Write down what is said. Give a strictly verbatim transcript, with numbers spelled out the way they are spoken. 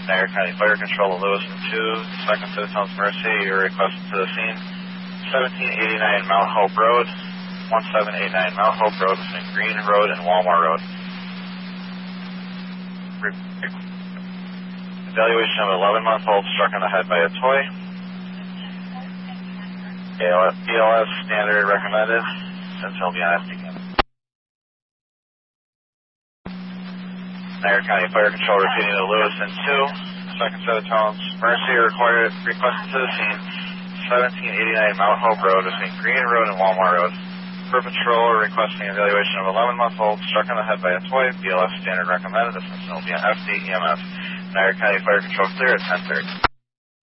Niagara County Fire Control, Lewiston two, Second Citizens Mercy, you're requested to the scene. seventeen eighty-nine Mount Hope Road, seventeen eighty-nine Mount Hope Road between Green Road and Walmart Road. Re- evaluation of an eleven-month-old struck in the head by a toy. B L S standard recommended, since he'll be on F D C A M. Niagara County Fire Control repeating to Lewiston two, second set of tones. Mercy required, requested to the scene, seventeen eighty-nine Mount Hope Road between Green Road and Walmart Road. Per patrol requesting evaluation of eleven-month-old struck in the head by a toy. B L S standard recommended, since he'll be on F D E M F. Niagara County Fire Control clear at ten thirty.